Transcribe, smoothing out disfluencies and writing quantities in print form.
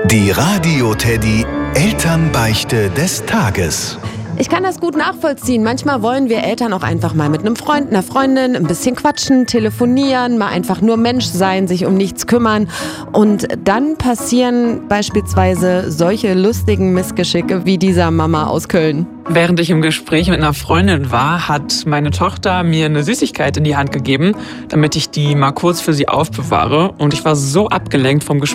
Die Radio-Teddy Elternbeichte des Tages. Ich kann das gut nachvollziehen. Manchmal wollen wir Eltern auch einfach mal mit einem Freund, einer Freundin ein bisschen quatschen, telefonieren, mal einfach nur Mensch sein, sich um nichts kümmern. Und dann passieren beispielsweise solche lustigen Missgeschicke wie dieser Mama aus Köln. Während ich im Gespräch mit einer Freundin war, hat meine Tochter mir eine Süßigkeit in die Hand gegeben, damit ich die mal kurz für sie aufbewahre. Und ich war so abgelenkt vom Gespräch,